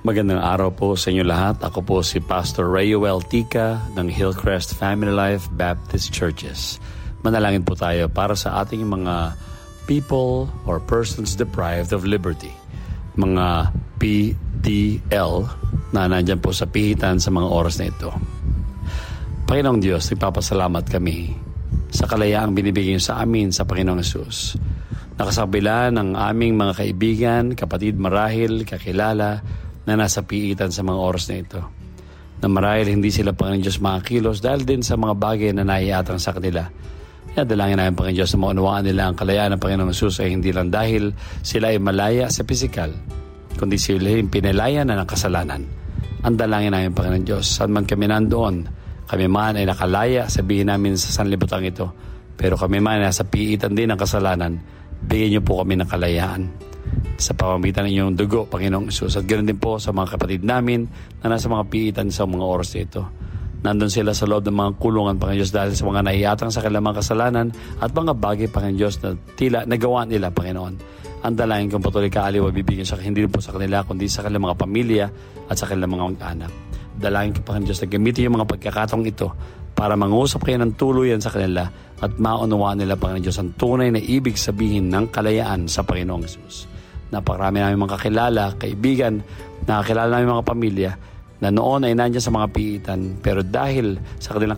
Magandang araw po sa inyo lahat. Ako po si Pastor Rayuel Tica ng Hillcrest Family Life Baptist Churches. Manalangin po tayo para sa ating mga people or persons deprived of liberty. Mga PDL na nandyan po sa pihitan sa mga oras na ito. Panginoong Diyos, nagpapasalamat kami sa kalayaang binibigay niyo sa amin sa Panginoong Hesus. Nakasabila ng aming mga kaibigan, kapatid marahil, kakilala, na nasa piitan sa mga oras na ito. Na marahil hindi sila Panginoon Diyos makakilos dahil din sa mga bagay na naiatang sa kanila. Kaya dalangin namin Panginoon Diyos na maunawaan nila ang kalayaan ng Panginoong Hesus ay hindi lang dahil sila ay malaya sa pisikal, kundi sila ay pinalaya na ng kasalanan. Ang dalangin namin Panginoon Diyos, saan man kami nandoon, kami man ay nakalaya, sabihin namin sa sanlibutan ito, pero kami man ay nasa piitan din ng kasalanan, bigyan niyo po kami ng kalayaan sa pamamagitan ng inyong dugo, Panginoong Hesus. At ganoon din po sa mga kapatid namin na nasa mga piitan sa mga oras nito. Nandun sila sa loob ng mga kulungan, Panginoon Diyos, dahil sa mga naiatang sa kanilang mga kasalanan at mga bagay, Panginoon Diyos, na tila nagawa nila, Panginoon. Ang dalangin kong patuloy kaaliw bibigyan sa hindi po sa kanila, kundi sa kanilang mga pamilya at sa kanilang mga mag-anak. Dalangin ko, Panginoon Diyos, na gamitin yung mga pagkakataong ito para mangusap kayo ng tuluyan sa kanila at maunawaan nila, Panginoon Diyos, ang tunay na ibig sabihin ng kalayaan sa Panginoong Hesus. Napakarami namin mga kakilala, kaibigan, nakakilala namin mga pamilya na noon ay nandiyan sa mga piitan, pero dahil sa kanilang